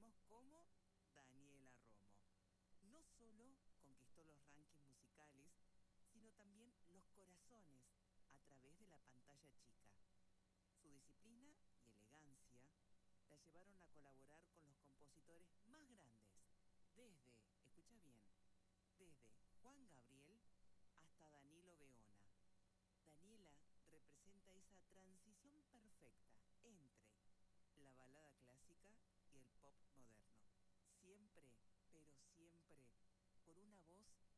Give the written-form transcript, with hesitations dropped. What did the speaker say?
conocemos como Daniela Romo. No solo conquistó los rankings musicales, sino también los corazones a través de la pantalla chica. Su disciplina y elegancia la llevaron a colaborar con los compositores más grandes, desde, escucha bien, desde Juan Gabriel hasta Danilo Beona. Daniela representa esa transición perfecta entre la balada clásica y el pop moderno. Siempre, pero siempre, con una voz